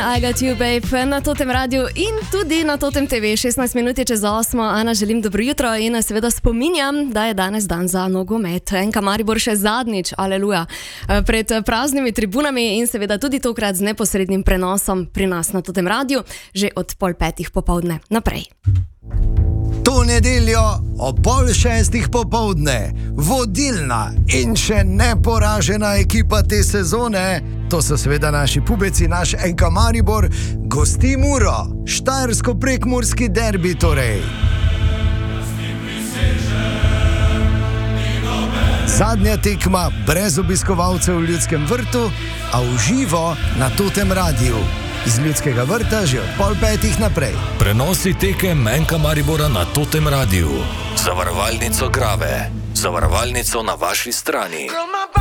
I got you, babe, na Totem radiju in tudi na Totem TV. 16 minut je čez 8. Ana, želim dobro jutro in seveda spominjam, da je danes dan za nogomet. NK Maribor še zadnjič, aleluja, pred praznimi tribunami in seveda tudi tokrat z neposrednim prenosom pri nas na Totem radiju, že od 5:30 popoldne naprej. To nedeljo o 5:30 popoldne vodilna in še neporažena ekipa te sezone, to so seveda naši pubeci, naš NK Maribor, gosti Muro, štajersko-prekmurski derbi torej. Zadnja tekma brez obiskovalcev v Ljudskem vrtu, a v živo na Totem radiju. Iz Ljudskega vrta že od 4:30 naprej. Prenosi tekem NK Maribora na Totem radiju. Zavarovalnico Grave. Zavarovalnico na vaši strani.